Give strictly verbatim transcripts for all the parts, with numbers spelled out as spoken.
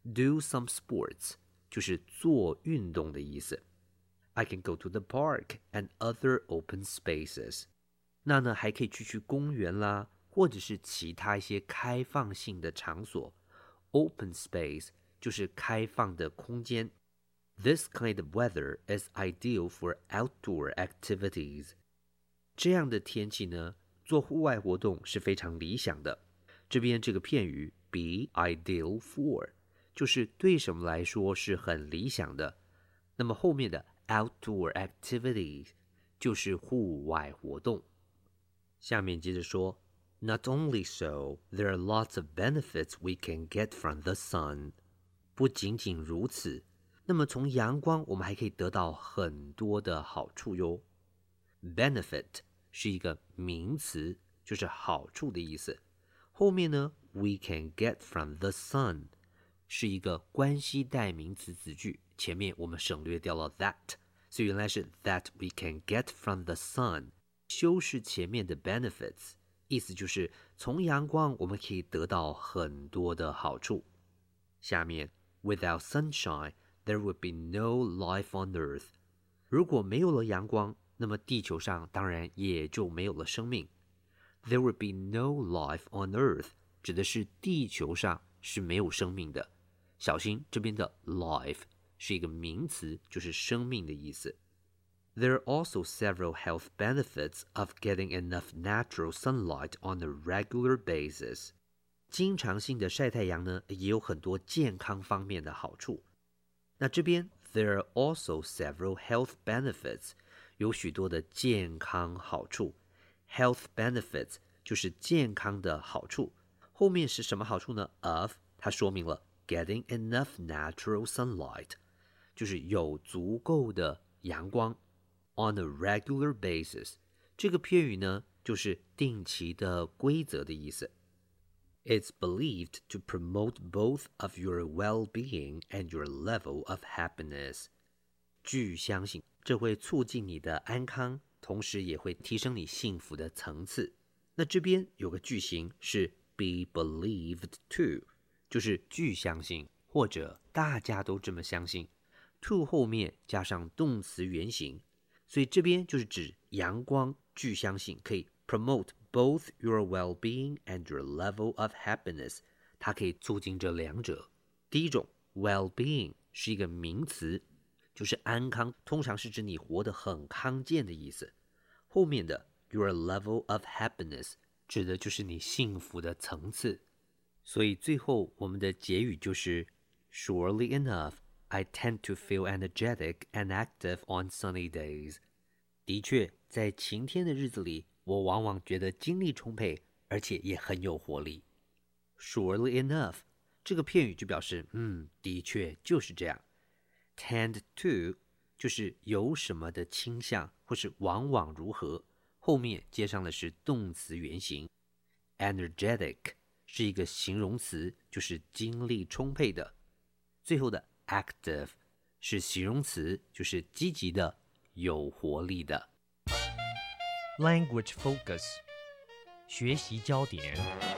Do some sports 就是做运动的意思。I can go to the park and other open spaces. 那呢还可以去去公园啦，或者是其他一些开放性的场所。Open space 就是开放的空间。This kind of weather is ideal for outdoor activities. 这样的天气呢，做户外活动是非常理想的。这边这个片语 be ideal for 就是对什么来说是很理想的。那么后面的 outdoor activities 就是户外活动。下面接着说 Not only so, there are lots of benefits we can get from the sun. 不仅仅如此，那么从阳光我们还可以得到很多的好处哟。Benefit 是一个名词，就是好处的意思。后面呢 we can get from the sun 是一个关系代名词子句，前面我们省略掉了 that， 所以原来是 that we can get from the sun， 修饰前面的 benefits， 意思就是从阳光我们可以得到很多的好处。下面 Without sunshine, there would be no life on earth. 如果没有了阳光，那么地球上当然也就没有了生命。There would be no life on earth 指的是地球上是没有生命的。小心这边的 life 是一个名词，就是生命的意思。There are also several health benefits of getting enough natural sunlight on a regular basis. 经常性的晒太阳呢，也有很多健康方面的好处。那这边 there are also several health benefits 有许多的健康好处。Health benefits 就是健康的好处，后面是什么好处呢？ Of 它说明了 getting enough natural sunlight 就是有足够的阳光。On a regular basis 这个片语呢，就是定期的规则的意思。It's believed to promote both of your well-being and your level of happiness. 据相信这会促进你的安康，同时也会提升你幸福的层次。那这边有个句型是 be believed to， 就是据相信或者大家都这么相信。to 后面加上动词原形，所以这边就是指阳光据相信可以 promote both your well-being and your level of happiness， 它可以促进这两者。第一种 well-being 是一个名词，就是安康，通常是指你活得很康健的意思。后面的 your level of happiness 指的就是你幸福的层次。所以最后我们的结语就是 Surely enough, I tend to feel energetic and active on sunny days. 的确，在晴天的日子里，我往往觉得精力充沛，而且也很有活力。Surely enough 这个片语就表示，嗯，的确就是这样。Tend to 就是有什么的倾向，或是往往如何，后面接上的是动词原形。Energetic 是一个形容词，就是精力充沛的。最后的 active 是形容词，就是积极的、有活力的。 Language focus 学习焦点。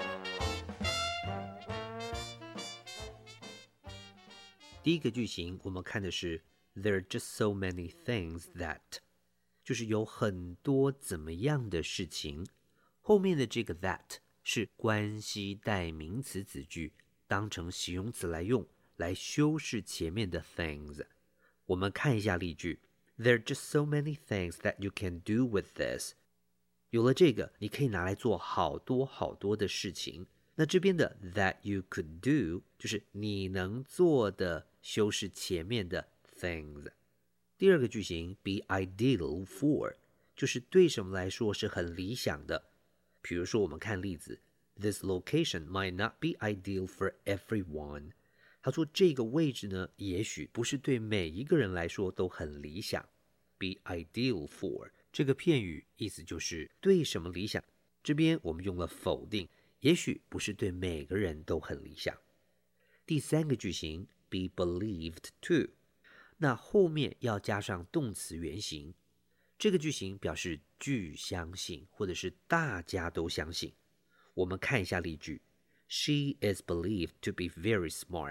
第一个句型我们看的是 There are just so many things that 就是有很多怎么样的事情，后面的这个 that 是关系代名词子句，当成形容词来用，来修饰前面的 things。 我们看一下例句 There are just so many things that you can do with this。 有了这个，你可以拿来做好多好多的事情。那这边的 that you could do 就是你能做的，修饰前面的 things。 第二个句型 be ideal for 就是对什么来说是很理想的。比如说我们看例子 This location might not be ideal for everyone。 他说这个位置呢，也许不是对每一个人来说都很理想。 be ideal for 这个片语意思就是对什么理想，这边我们用了否定，也许不是对每个人都很理想。第三个句型 be believed to， 那后面要加上动词原形，这个句型表示据相信或者是大家都相信。我们看一下例句 She is believed to be very smart。